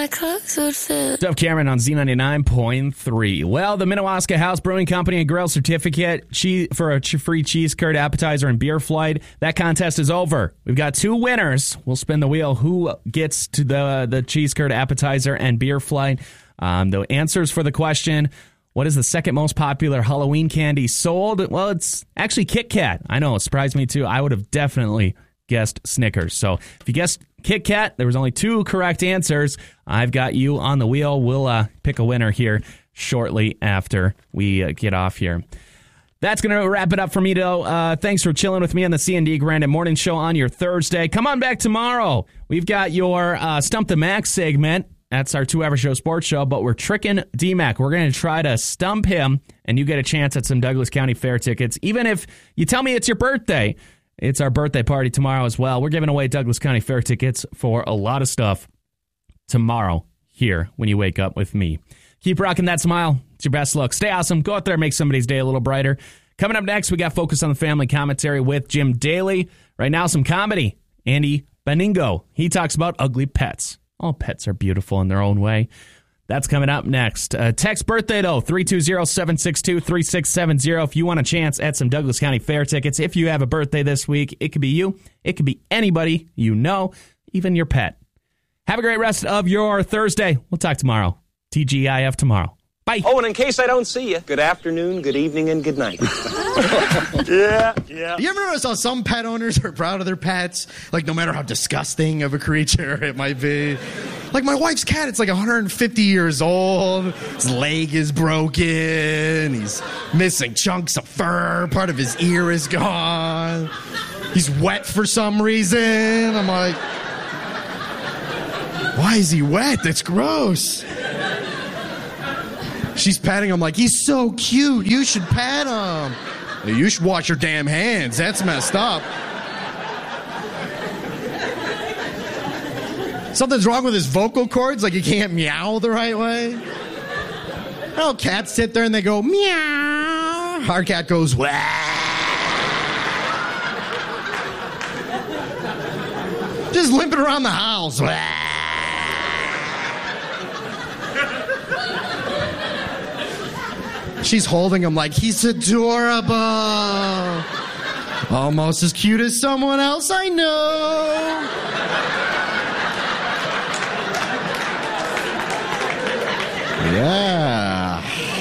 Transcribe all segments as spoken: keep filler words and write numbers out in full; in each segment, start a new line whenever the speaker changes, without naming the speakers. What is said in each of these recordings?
my clothes would fit.
Dove Cameron on Z ninety-nine point three. Well, the Minnewaska House Brewing Company and Grill Certificate cheese, for a free cheese curd appetizer and beer flight. That contest is over. We've got two winners. We'll spin the wheel. Who gets to the, the cheese curd appetizer and beer flight? Um, the answers for the question, what is the second most popular Halloween candy sold? Well, it's actually Kit Kat. I know, it surprised me too. I would have definitely guessed Snickers. So if you guessed Kit Kat, there was only two correct answers. I've got you on the wheel. We'll uh, pick a winner here shortly after we uh, get off here. That's going to wrap it up for me, though. Uh, thanks for chilling with me on the C and D Grandin Morning Show on your Thursday. Come on back tomorrow. We've got your uh, Stump the Mac segment. That's our two-hour show sports show, but we're tricking D-Mac. We're going to try to stump him, and you get a chance at some Douglas County Fair tickets. Even if you tell me it's your birthday, it's our birthday party tomorrow as well. We're giving away Douglas County Fair tickets for a lot of stuff tomorrow here when you wake up with me. Keep rocking that smile. It's your best look. Stay awesome. Go out there and make somebody's day a little brighter. Coming up next, we got Focus on the Family commentary with Jim Daly. Right now, some comedy. Andy Beningo. He talks about ugly pets. All pets are beautiful in their own way. That's coming up next. Uh, text birthday, though, three two zero, seven six two, three six seven zero. If you want a chance at some Douglas County Fair tickets, if you have a birthday this week, it could be you. It could be anybody you know, even your pet. Have a great rest of your Thursday. We'll talk tomorrow. T G I F tomorrow. Bye.
Oh, and in case I don't see you, good afternoon, good evening, and good night. yeah, yeah.
You ever notice how some pet owners are proud of their pets? Like, no matter how disgusting of a creature it might be. Like, my wife's cat, it's like one hundred fifty years old. His leg is broken. He's missing chunks of fur. Part of his ear is gone. He's wet for some reason. I'm like, why is he wet? That's gross. She's patting him like, he's so cute. You should pat him. You should wash your damn hands. That's messed up. Something's wrong with his vocal cords, like he can't meow the right way. Oh, cats sit there and they go, meow. Our cat goes, wah. Just limping around the house. Wah. She's holding him like, he's adorable. Almost as cute as someone else I know. Yeah.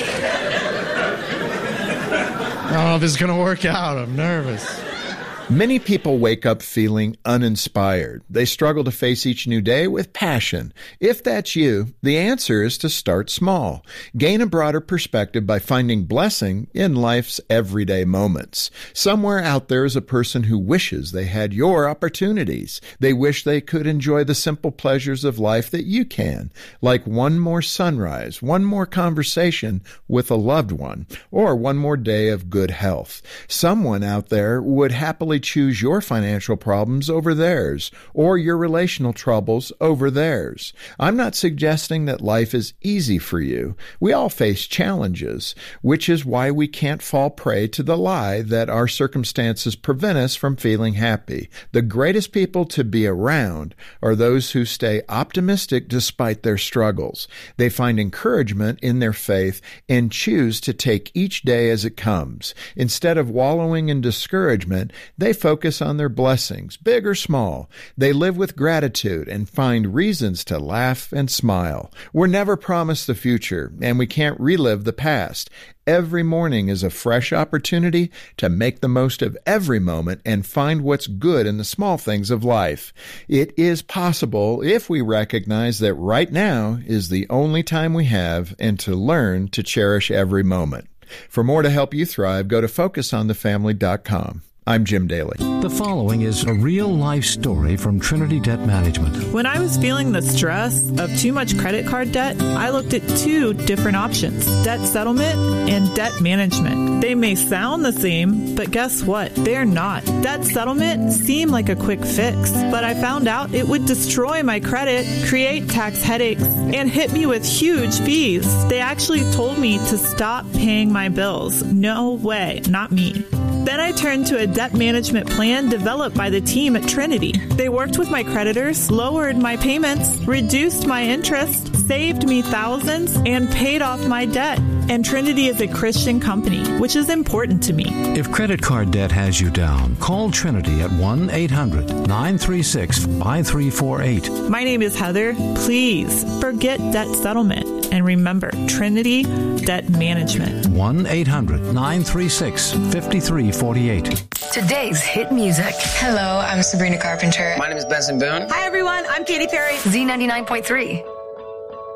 I don't know if this is going to work out. I'm nervous.
Many people wake up feeling uninspired. They struggle to face each new day with passion. If that's you, the answer is to start small. Gain a broader perspective by finding blessing in life's everyday moments. Somewhere out there is a person who wishes they had your opportunities. They wish they could enjoy the simple pleasures of life that you can, like one more sunrise, one more conversation with a loved one, or one more day of good health. Someone out there would happily choose your financial problems over theirs, or your relational troubles over theirs. I'm not suggesting that life is easy for you. We all face challenges, which is why we can't fall prey to the lie that our circumstances prevent us from feeling happy. The greatest people to be around are those who stay optimistic despite their struggles. They find encouragement in their faith and choose to take each day as it comes. Instead of wallowing in discouragement, they focus on their blessings, big or small. They live with gratitude and find reasons to laugh and smile. We're never promised the future, and we can't relive the past. Every morning is a fresh opportunity to make the most of every moment and find what's good in the small things of life. It is possible if we recognize that right now is the only time we have, and to learn to cherish every moment. For more to help you thrive, go to focus on the family dot com. I'm Jim Daly.
The following is a real-life story from Trinity Debt Management.
When I was feeling the stress of too much credit card debt, I looked at two different options, debt settlement and debt management. They may sound the same, but guess what? They're not. Debt settlement seemed like a quick fix, but I found out it would destroy my credit, create tax headaches, and hit me with huge fees. They actually told me to stop paying my bills. No way, not me. Then I turned to a debt management plan developed by the team at Trinity. They worked with my creditors, lowered my payments, reduced my interest, saved me thousands, and paid off my debt. And Trinity is a Christian company, which is important to me.
If credit card debt has you down, call Trinity at one eight hundred nine three six five three four eight.
My name is Heather. Please forget debt settlement. And remember, Trinity Debt Management.
one eight hundred nine three six five three four eight.
Today's hit music.
Hello, I'm Sabrina Carpenter.
My name is Benson Boone.
Hi, everyone. I'm Katy Perry.
Z ninety-nine point three.